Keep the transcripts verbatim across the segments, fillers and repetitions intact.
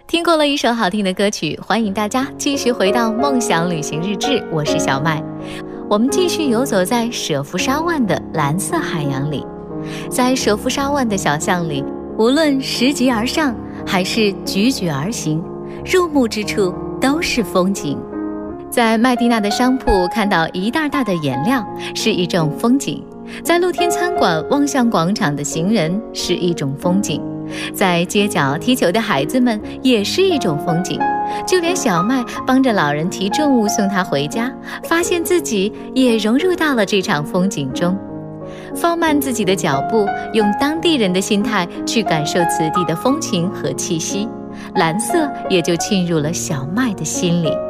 听过了一首好听的歌曲，欢迎大家继续回到梦想旅行日志，我是小麦。我们继续游走在舍夫沙万的蓝色海洋里。在舍夫沙万的小巷里，无论拾级而上还是踽踽而行，入目之处都是风景。在麦地那的商铺看到一袋袋的颜料是一种风景，在露天餐馆望向广场的行人是一种风景，在街角踢球的孩子们也是一种风景，就连小麦帮着老人提重物送他回家，发现自己也融入到了这场风景中。放慢自己的脚步，用当地人的心态去感受此地的风情和气息，蓝色也就沁入了小麦的心里。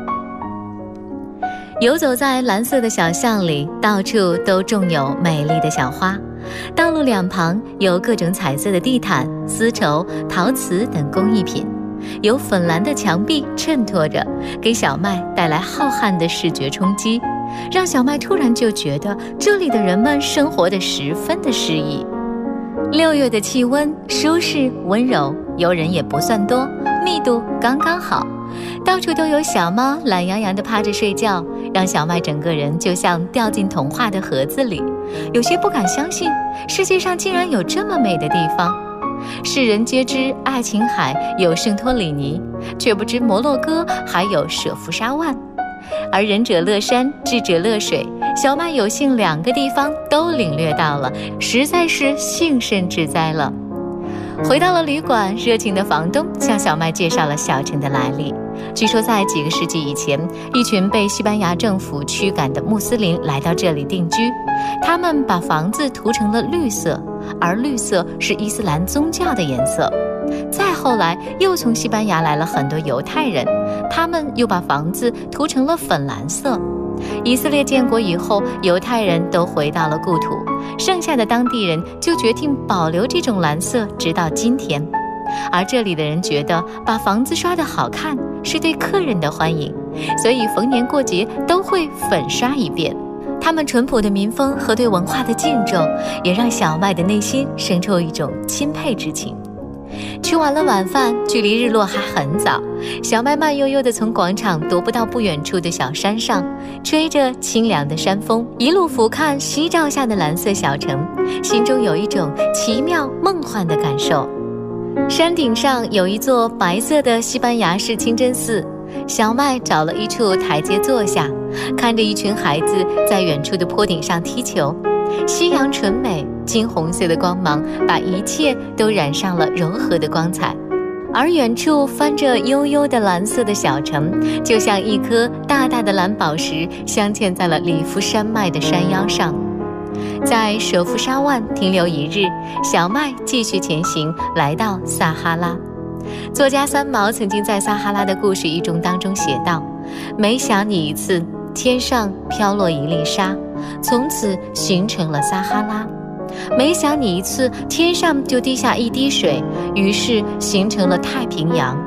游走在蓝色的小巷里，到处都种有美丽的小花，道路两旁有各种彩色的地毯、丝绸、陶瓷等工艺品，有粉蓝的墙壁衬托着，给小麦带来浩瀚的视觉冲击，让小麦突然就觉得这里的人们生活得十分的诗意。六月的气温舒适温柔，游人也不算多，密度刚刚好，到处都有小猫懒洋洋地趴着睡觉，让小麦整个人就像掉进童话的盒子里，有些不敢相信世界上竟然有这么美的地方。世人皆知爱琴海有圣托里尼，却不知摩洛哥还有舍夫沙万。而仁者乐山，智者乐水，小麦有幸两个地方都领略到了，实在是幸甚至哉了。回到了旅馆，热情的房东向小麦介绍了小城的来历。据说在几个世纪以前，一群被西班牙政府驱赶的穆斯林来到这里定居，他们把房子涂成了绿色，而绿色是伊斯兰宗教的颜色。再后来又从西班牙来了很多犹太人，他们又把房子涂成了粉蓝色。以色列建国以后，犹太人都回到了故土，剩下的当地人就决定保留这种蓝色直到今天。而这里的人觉得把房子刷得好看是对客人的欢迎，所以逢年过节都会粉刷一遍。他们淳朴的民风和对文化的敬重，也让小麦的内心生出一种钦佩之情。吃完了晚饭，距离日落还很早，小麦慢悠悠地从广场踱步到不远处的小山上，吹着清凉的山风，一路俯瞰夕照下的蓝色小城，心中有一种奇妙梦幻的感受。山顶上有一座白色的西班牙式清真寺，小麦找了一处台阶坐下，看着一群孩子在远处的坡顶上踢球，夕阳纯美，金红色的光芒把一切都染上了柔和的光彩。而远处翻着悠悠的蓝色的小城，就像一颗大大的蓝宝石镶嵌在了里夫山脉的山腰上。在舍夫沙万停留一日，小麦继续前行，来到撒哈拉。作家三毛曾经在《撒哈拉的故事》一中当中写道：每想你一次，天上飘落一粒沙，从此形成了撒哈拉。每想你一次，天上就滴下一滴水，于是形成了太平洋。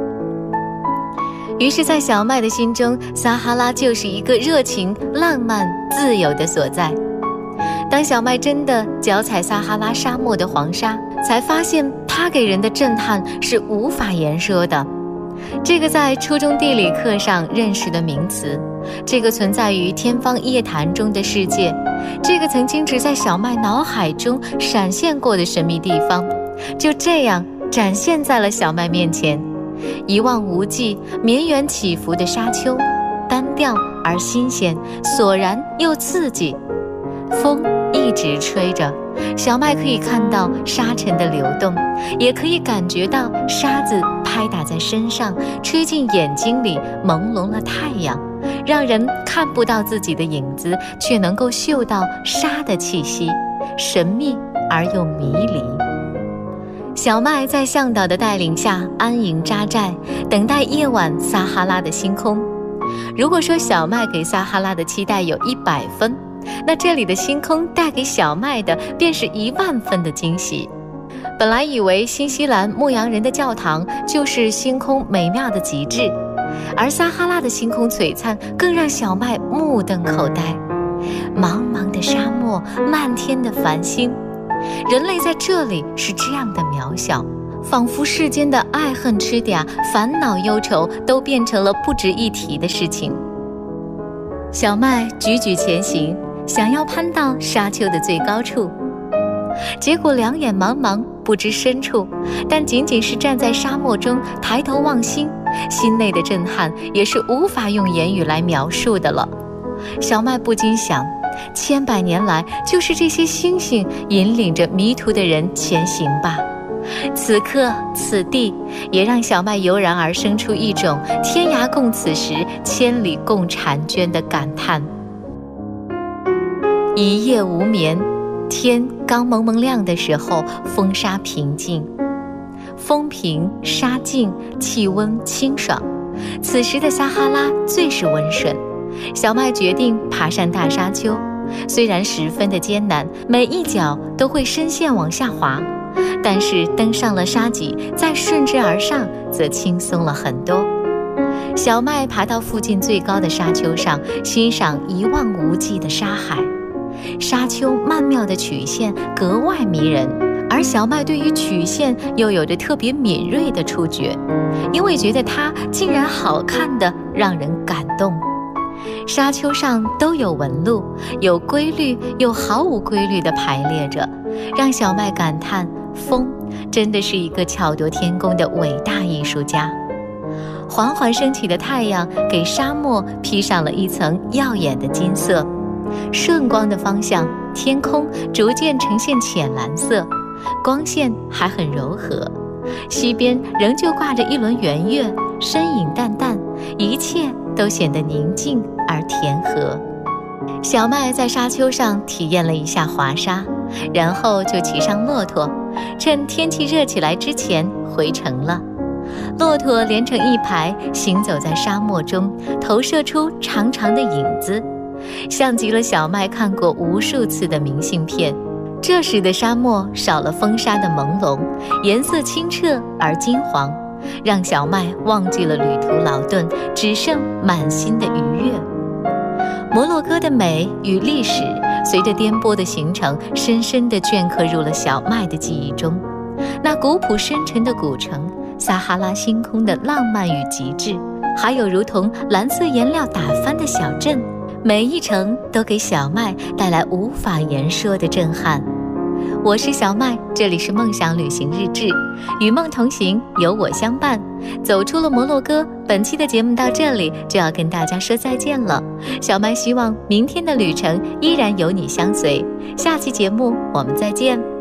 于是在小麦的心中，撒哈拉就是一个热情、浪漫、自由的所在。当小麦真的脚踩撒哈拉沙漠的黄沙，才发现它给人的震撼是无法言说的。这个在初中地理课上认识的名词，这个存在于天方夜谭中的世界，这个曾经只在小麦脑海中闪现过的神秘地方，就这样展现在了小麦面前。一望无际、绵延起伏的沙丘，单调而新鲜，索然又刺激。风一直吹着，小麦可以看到沙尘的流动，也可以感觉到沙子拍打在身上，吹进眼睛里，朦胧了太阳，让人看不到自己的影子，却能够嗅到沙的气息，神秘而又迷离。小麦在向导的带领下安营扎寨，等待夜晚撒哈拉的星空。如果说小麦给撒哈拉的期待有一百分，那这里的星空带给小麦的便是一万分的惊喜。本来以为新西兰牧羊人的教堂就是星空美妙的极致，而撒哈拉的星空璀璨更让小麦目瞪口呆。茫茫的沙漠，漫天的繁星，人类在这里是这样的渺小， 仿佛世间的爱恨痴嗲、烦恼忧愁都变成了不值一提的事情。小麦踽踽前行，想要攀到沙丘的最高处，结果两眼茫茫，不知深处，但仅仅是站在沙漠中抬头望星，心内的震撼也是无法用言语来描述的了。小麦不禁想，千百年来就是这些星星引领着迷途的人前行吧。此刻此地也让小麦油然而生出一种天涯共此时，千里共婵娟的感叹。一夜无眠，天刚蒙蒙亮的时候，风沙平静，风平沙静，气温清爽，此时的撒哈拉最是温顺。小麦决定爬上大沙丘，虽然十分的艰难，每一脚都会深陷往下滑，但是登上了沙脊，再顺之而上，则轻松了很多。小麦爬到附近最高的沙丘上，欣赏一望无际的沙海。沙丘曼妙的曲线格外迷人，而小麦对于曲线又有着特别敏锐的触觉，因为觉得它竟然好看得让人感动。沙丘上都有纹路，有规律又毫无规律地排列着，让小麦感叹风真的是一个巧夺天工的伟大艺术家。缓缓升起的太阳给沙漠披上了一层耀眼的金色，顺光的方向，天空逐渐呈现浅蓝色，光线还很柔和。西边仍旧挂着一轮圆月，身影淡淡，一切都显得宁静而甜和。小麦在沙丘上体验了一下滑沙，然后就骑上骆驼，趁天气热起来之前回城了。骆驼连成一排，行走在沙漠中，投射出长长的影子，像极了小麦看过无数次的明信片。这时的沙漠少了风沙的朦胧，颜色清澈而金黄，让小麦忘记了旅途劳顿，只剩满心的愉悦。摩洛哥的美与历史随着颠簸的行程，深深地镌刻入了小麦的记忆中。那古朴深沉的古城，撒哈拉星空的浪漫与极致，还有如同蓝色颜料打翻的小镇，每一程都给小麦带来无法言说的震撼。我是小麦，这里是梦想旅行日志，与梦同行，有我相伴。走出了摩洛哥，本期的节目到这里就要跟大家说再见了。小麦希望明天的旅程依然有你相随，下期节目我们再见。